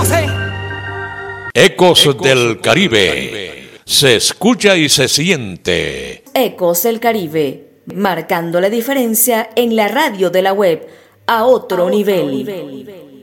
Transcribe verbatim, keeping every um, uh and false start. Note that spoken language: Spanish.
hace? Ecos, Ecos del, del Caribe. Caribe. Se escucha y se siente. Ecos del Caribe, marcando la diferencia en la radio de la web a otro, a otro nivel. nivel.